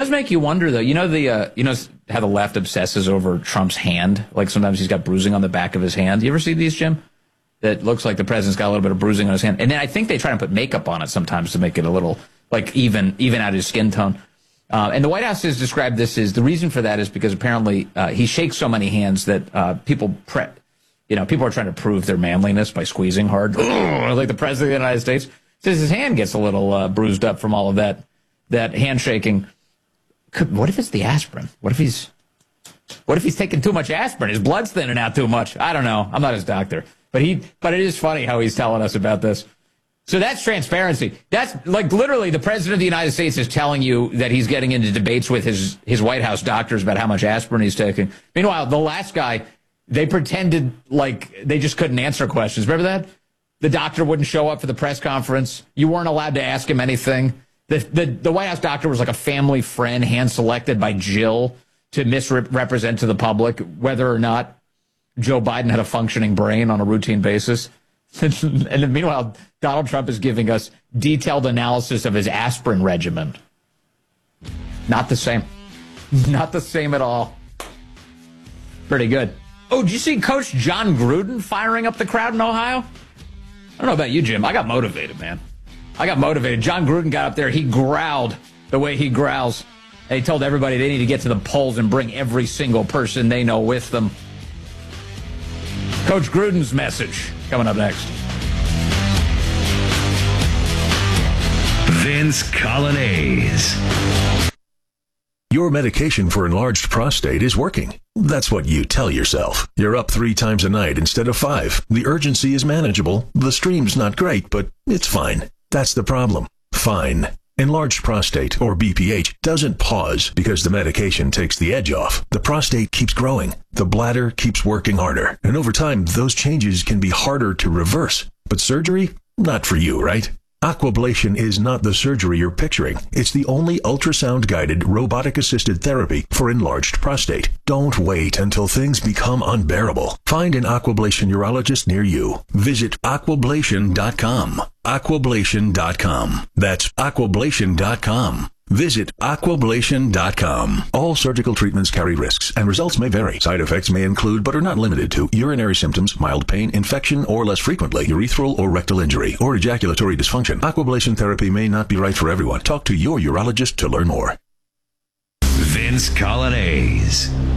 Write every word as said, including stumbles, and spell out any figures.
does make you wonder, though. You know the uh, you know how the left obsesses over Trump's hand? Like sometimes he's got bruising on the back of his hand. You ever see these, Jim? That looks like the president's got a little bit of bruising on his hand. And then I think they try to put makeup on it sometimes to make it a little, like, even even out his skin tone. Uh, and the White House has described this as, the reason for that is because apparently uh, he shakes so many hands that uh, people, pre- you know, people are trying to prove their manliness by squeezing hard. Like the president of the United States. Says his hand gets a little uh, bruised up from all of that, that handshaking. Could, what if it's the aspirin? What if he's, what if he's taking too much aspirin? His blood's thinning out too much. I don't know. I'm not his doctor. But he, but it is funny how he's telling us about this. So that's transparency. That's like literally the president of the United States is telling you that he's getting into debates with his, his White House doctors about how much aspirin he's taking. Meanwhile, the last guy, they pretended like they just couldn't answer questions. Remember that? The doctor wouldn't show up for the press conference. You weren't allowed to ask him anything. The, the, the White House doctor was like a family friend hand-selected by Jill to misrepresent to the public whether or not Joe Biden had a functioning brain on a routine basis. And then meanwhile, Donald Trump is giving us detailed analysis of his aspirin regimen. Not the same. Not the same at all. Pretty good. Oh, did you see Coach John Gruden firing up the crowd in Ohio? I don't know about you, Jim. I got motivated, man. I got motivated. John Gruden got up there. He growled the way he growls. And he told everybody they need to get to the polls and bring every single person they know with them. Coach Gruden's message coming up next. Vince Coglianese. Your medication for enlarged prostate is working. That's what you tell yourself. You're up three times a night instead of five. The urgency is manageable. The stream's not great, but it's fine. That's the problem. Fine. Enlarged prostate, or B P H, doesn't pause because the medication takes the edge off. The prostate keeps growing. The bladder keeps working harder. And over time, those changes can be harder to reverse. But surgery? Not for you, right? Aquablation is not the surgery you're picturing. It's the only ultrasound-guided, robotic-assisted therapy for enlarged prostate. Don't wait until things become unbearable. Find an Aquablation urologist near you. Visit aquablation dot com. aquablation dot com. That's aquablation dot com. Visit aquablation dot com. All surgical treatments carry risks, and results may vary. Side effects may include, but are not limited to, urinary symptoms, mild pain, infection, or less frequently, urethral or rectal injury, or ejaculatory dysfunction. Aquablation therapy may not be right for everyone. Talk to your urologist to learn more. Vince Coglianese.